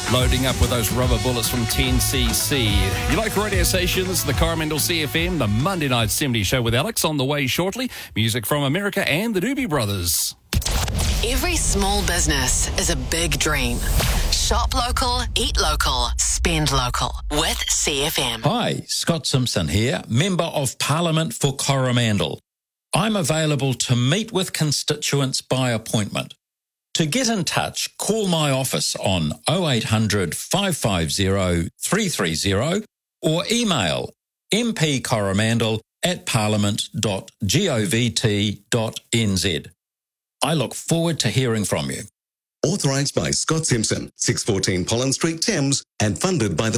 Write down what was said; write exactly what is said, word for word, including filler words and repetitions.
Loading up with those rubber bullets from ten C C. You like radio stations, the Coromandel C F M, the Monday Night seventies show with Alex on the way shortly. Music from America and the Doobie Brothers. Every small business is a big dream. Shop local, eat local, spend local with C F M. Hi, Scott Simpson here, Member of Parliament for Coromandel. I'm available to meet with constituents by appointment. To get in touch, call my office on oh eight hundred, five five zero, three three zero or email mpcoromandel at parliament dot govt dot nz. I look forward to hearing from you. Authorised by Scott Simpson, six fourteen Pollen Street, Thames, and funded by the